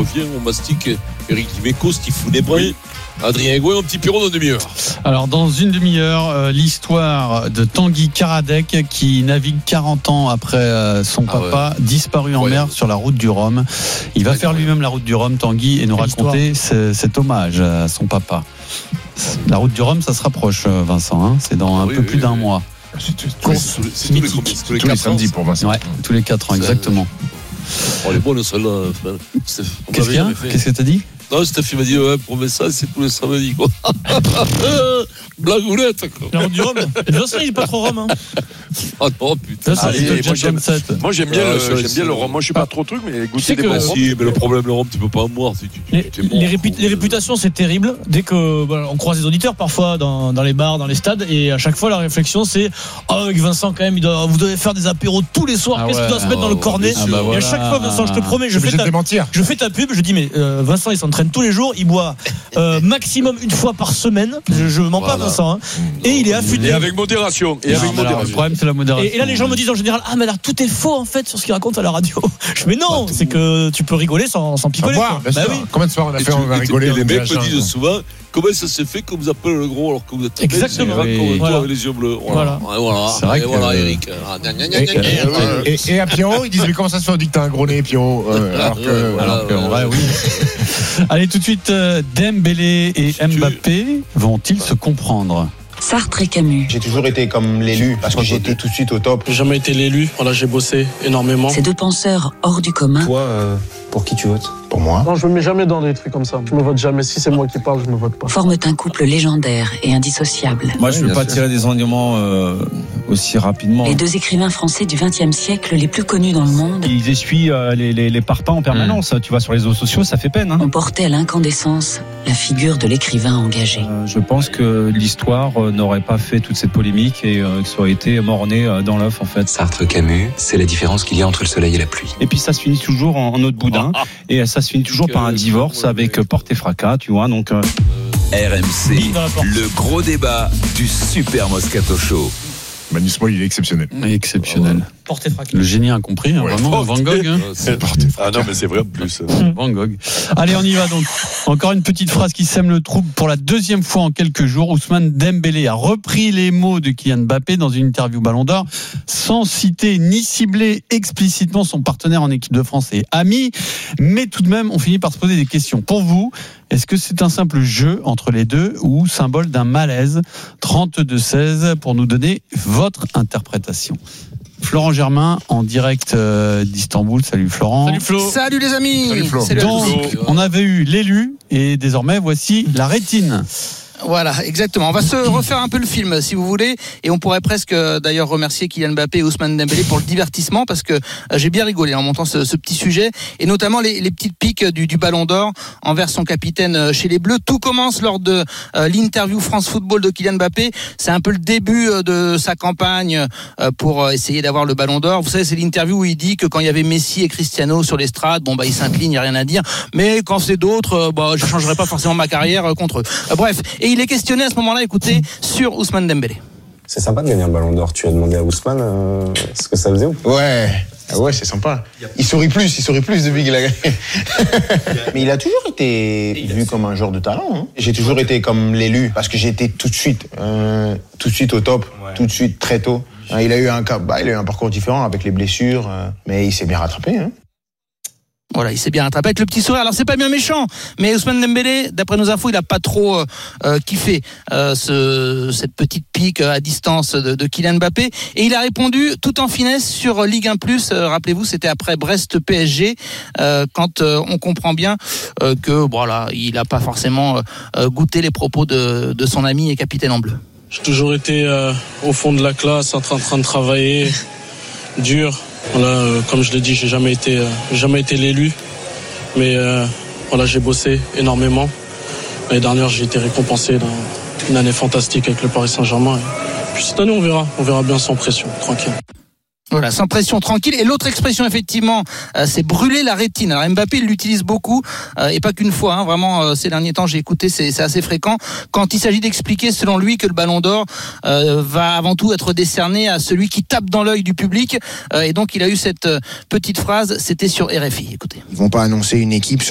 revient, on mastique Eric Dimeco, Steve Founébray, Adrien Gouin, un petit Pierrot dans une demi-heure. Alors dans une demi-heure, l'histoire de Tanguy Karadec qui navigue 40 ans après son papa, disparu en mer sur la route du Rhum. Il va faire lui-même la route du Rhum, Tanguy, et nous raconter cet hommage à son papa. La route du Rhum, ça se rapproche, Vincent, hein, c'est dans un peu plus d'un mois. C'est tous les samedis pour Vincent. Ouais, tous les 4 ans, exactement. Elle est bonne celle-là. Qu'est-ce qu'il y a ? Qu'est-ce que t'as dit ? Non, Steph m'a dit, pour ça, c'est tous les samedis, quoi. Blagounette, quoi. La route du Rhum. Vincent, il est pas trop Rhum, hein. Ah non, putain. Moi, j'aime bien le rhum. Moi, je suis pas trop truc, mais goûter des bons rhums. Si, mais le problème, le rhum, tu peux pas en boire. Les réputations, c'est terrible. Dès que on croise des auditeurs parfois dans les bars, dans les stades, et à chaque fois la réflexion c'est avec Vincent quand même, vous devez faire des apéros tous les soirs. Qu'est-ce qu'il doit se mettre dans le cornet ? Et à chaque fois, Vincent, je te promets, je fais ta pub. Je dis mais Vincent, il s'entraîne tous les jours, il boit maximum une fois par semaine. Je mens pas, Vincent. Hein. Et il est affûté. Et avec modération. Le problème, c'est la modération. Et là, les gens me disent en général, mais alors tout est faux en fait sur ce qu'il raconte à la radio. Je mais non, c'est que tu peux rigoler sans picoler. Oui. Combien de soirs on a fait, on va rigoler les mecs me disent souvent, comment ça s'est fait qu'on vous appelle le gros alors que vous êtes exactement comme toi avec les yeux bleus. Voilà. C'est vrai que Eric. Et à Pierrot, ils disent mais comment ça se fait on dit que t'as un gros nez, Pierrot, alors que oui. Allez, tout de suite, Dembélé et Mbappé vont-ils se comprendre ? Sartre et Camus. J'ai toujours été comme l'élu parce que j'étais tout de suite au top. J'ai jamais été l'élu, voilà, j'ai bossé énormément. Ces deux penseurs hors du commun. Toi, pour qui tu votes ? Pour moi ? Non, je me mets jamais dans des trucs comme ça. Je me vote jamais. Si c'est moi qui parle, je me vote pas. Forment un couple légendaire et indissociable. Moi, je ne veux pas tirer des enseignements aussi rapidement. Les deux écrivains français du XXe siècle les plus connus dans le monde. Ils essuient les parpaings en permanence. Tu vois, sur les réseaux sociaux, ça fait peine. Hein. On portait à l'incandescence la figure de l'écrivain engagé. Je pense que l'histoire n'aurait pas fait toute cette polémique et que ça aurait été mort-né dans l'œuf, en fait. Sartre, Camus, c'est la différence qu'il y a entre le soleil et la pluie. Et puis ça se finit toujours en eau de boudin. Et ça se finit toujours par un divorce avec porte et fracas, tu vois. Donc RMC, le gros débat du Super Moscato Show. Manusmo, il est exceptionnel. Exceptionnel. Porté fracas. Le génie incompris, vraiment. Van Gogh. Non, mais c'est vrai en plus. Van Gogh. Allez, on y va donc. Encore une petite phrase qui sème le trouble pour la deuxième fois en quelques jours. Ousmane Dembélé a repris les mots de Kylian Mbappé dans une interview Ballon d'Or, sans citer ni cibler explicitement son partenaire en équipe de France et ami. Mais tout de même, on finit par se poser des questions. Pour vous, est-ce que c'est un simple jeu entre les deux ou symbole d'un malaise ? 32-16 pour nous donner votre interprétation. Florent Germain en direct d'Istanbul. Salut Florent. Salut Flo. Salut les amis. Salut Flo. Donc, on avait eu l'élu et désormais voici la rétine. Voilà, exactement. On va se refaire un peu le film, si vous voulez, et on pourrait presque d'ailleurs remercier Kylian Mbappé et Ousmane Dembélé pour le divertissement, parce que j'ai bien rigolé en montant ce petit sujet, et notamment les petites piques du Ballon d'Or envers son capitaine chez les Bleus. Tout commence lors de l'interview France Football de Kylian Mbappé. C'est un peu le début de sa campagne pour essayer d'avoir le Ballon d'Or. Vous savez, c'est l'interview où il dit que quand il y avait Messi et Cristiano sur l'estrade, il s'incline, il n'y a rien à dire, mais quand c'est d'autres, je changerai pas forcément ma carrière contre eux. Bref, et il est questionné à ce moment-là, écoutez, sur Ousmane Dembélé. C'est sympa de gagner un Ballon d'Or. Tu as demandé à Ousmane ce que ça faisait ou pas ? Ouais, c'est sympa. Il sourit plus depuis qu'il a gagné. Mais il a toujours été vu comme un joueur de talent. Hein. J'ai toujours été comme l'élu parce que j'ai été tout de suite au top, tout de suite très tôt. Il a eu un parcours différent avec les blessures, mais il s'est bien rattrapé. Hein. Voilà, il s'est bien rattrapé avec le petit sourire. Alors c'est pas bien méchant, mais Ousmane Dembélé, d'après nos infos, il a pas trop kiffé cette petite pique à distance de Kylian Mbappé, et il a répondu tout en finesse sur Ligue 1+. Rappelez-vous, c'était après Brest PSG, quand on comprend bien que il a pas forcément goûté les propos de son ami et capitaine en bleu. J'ai toujours été au fond de la classe, en train de travailler dur. Voilà, comme je l'ai dit, j'ai jamais été l'élu, mais j'ai bossé énormément. L'année dernière, j'ai été récompensé d'une année fantastique avec le Paris Saint-Germain. Et puis cette année, on verra bien sans pression, tranquille. Voilà, sans pression, tranquille. Et l'autre expression, effectivement, c'est brûler la rétine. Alors Mbappé, il l'utilise beaucoup, et pas qu'une fois. Hein, vraiment, ces derniers temps, j'ai écouté, c'est assez fréquent. Quand il s'agit d'expliquer, selon lui, que le Ballon d'Or va avant tout être décerné à celui qui tape dans l'œil du public. Et donc, il a eu cette petite phrase. C'était sur RFI. Écoutez. Ils vont pas annoncer une équipe